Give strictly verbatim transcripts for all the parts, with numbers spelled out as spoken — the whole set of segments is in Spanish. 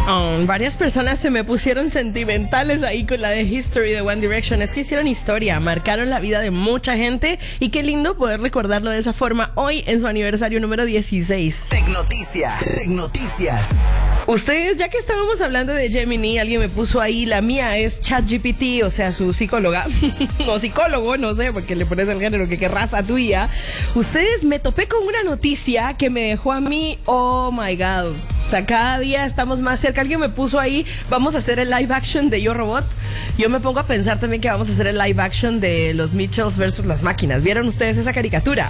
Oh, varias personas se me pusieron sentimentales ahí con la de History de One Direction. Es que hicieron historia, marcaron la vida de mucha gente y qué lindo poder recordarlo de esa forma hoy en su aniversario número dieciséis. Tecnoticias, Tecnoticias. Ustedes, ya que estábamos hablando de Gemini, alguien me puso ahí, la mía es ChatGPT, o sea, su psicóloga, o psicólogo, no sé, porque le pones el género que querrás a tuya. Ustedes, me topé con una noticia que me dejó a mí, oh my God. O sea, cada día estamos más cerca. Alguien me puso ahí, vamos a hacer el live action de Yo Robot. Yo me pongo a pensar también que vamos a hacer el live action de los Mitchells versus las máquinas. ¿Vieron ustedes esa caricatura?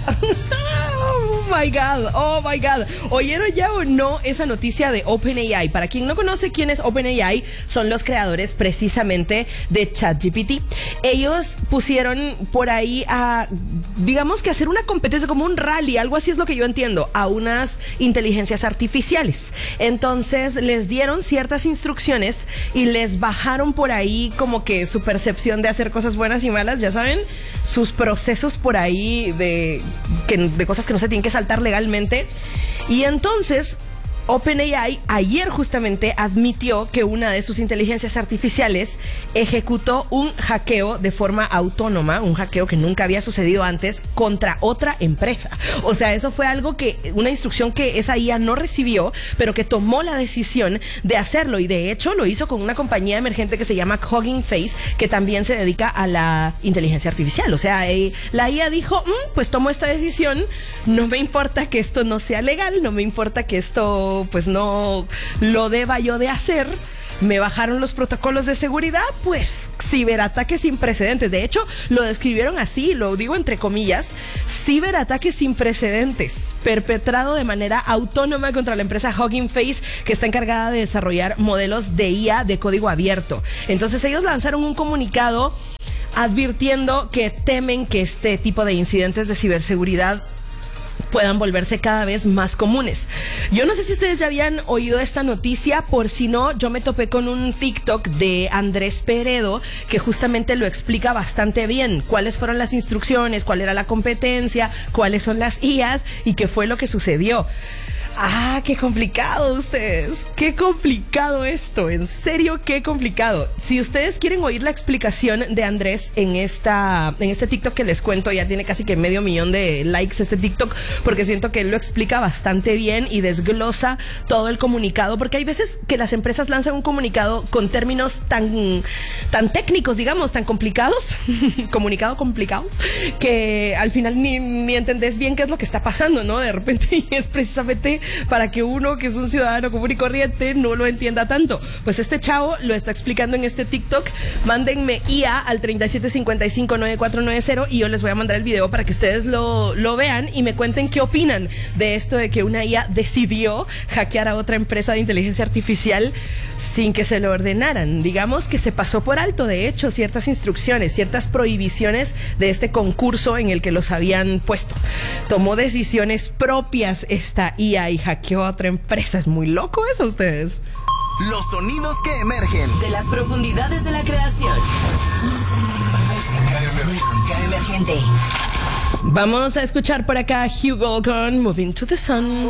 Oh my God, oh my God. ¿Oyeron ya o no esa noticia de OpenAI? Para quien no conoce quién es OpenAI, son los creadores precisamente de ChatGPT. Ellos pusieron por ahí a, digamos que hacer una competencia, como un rally, algo así es lo que yo entiendo, a unas inteligencias artificiales. Entonces les dieron ciertas instrucciones y les bajaron por ahí como que su percepción de hacer cosas buenas y malas, ya saben, sus procesos por ahí de, que, de cosas que no se tienen que saltar legalmente. Y entonces OpenAI ayer justamente admitió que una de sus inteligencias artificiales ejecutó un hackeo de forma autónoma, un hackeo que nunca había sucedido antes contra otra empresa. O sea, eso fue algo que, una instrucción que esa I A no recibió, pero que tomó la decisión de hacerlo, y de hecho lo hizo con una compañía emergente que se llama Hugging Face, que también se dedica a la inteligencia artificial. O sea, eh, la I A dijo, mmm, pues tomo esta decisión, no me importa que esto no sea legal, no me importa que esto pues no lo deba yo de hacer. Me bajaron los protocolos de seguridad, pues ciberataque sin precedentes. De hecho, lo describieron así, lo digo entre comillas, ciberataque sin precedentes, perpetrado de manera autónoma contra la empresa Hugging Face, que está encargada de desarrollar modelos de I A de código abierto. Entonces ellos lanzaron un comunicado advirtiendo que temen que este tipo de incidentes de ciberseguridad puedan volverse cada vez más comunes. Yo no sé si ustedes ya habían oído esta noticia, por si no, yo me topé con un TikTok de Andrés Peredo que justamente lo explica bastante bien, cuáles fueron las instrucciones, cuál era la competencia, cuáles son las I As y qué fue lo que sucedió. Ah, qué complicado ustedes, qué complicado esto, en serio, qué complicado. Si ustedes quieren oír la explicación de Andrés en esta, en este TikTok que les cuento, ya tiene casi que medio millón de likes este TikTok, porque siento que él lo explica bastante bien y desglosa todo el comunicado, porque hay veces que las empresas lanzan un comunicado con términos tan, tan técnicos, digamos, tan complicados, comunicado complicado, que al final ni, ni entendés bien qué es lo que está pasando, ¿no? De repente, y es precisamente para que uno que es un ciudadano común y corriente no lo entienda tanto. Pues este chavo lo está explicando en este TikTok. Mándenme I A al treinta y siete cincuenta y cinco noventa y cuatro noventa y yo les voy a mandar el video para que ustedes lo, lo vean y me cuenten qué opinan de esto de que una I A decidió hackear a otra empresa de inteligencia artificial sin que se lo ordenaran. Digamos que se pasó por alto, de hecho, ciertas instrucciones, ciertas prohibiciones de este concurso en el que los habían puesto. Tomó decisiones propias esta I A y hackeó a otra empresa. Es muy loco eso, ustedes. Los sonidos que emergen de las profundidades de la creación. Música emergente. Vamos a escuchar por acá Hugo con Moving to the Sun.